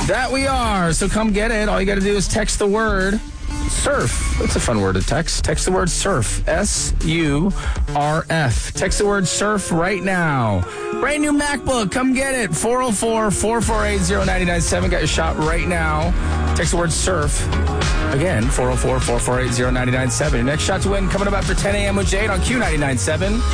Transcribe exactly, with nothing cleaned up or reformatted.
That we are. So come get it. All you got to do is text the word surf. That's a fun word to text. Text the word surf. S U R F. Text the word surf right now. Brand new MacBook. Come get it. four oh four, four four eight, oh nine nine seven. Got your shot right now. Text the word surf. Again, four oh four, four four eight, oh nine nine seven. Your next shot to win coming up after ten a.m. with Jade on Q ninety-nine point seven.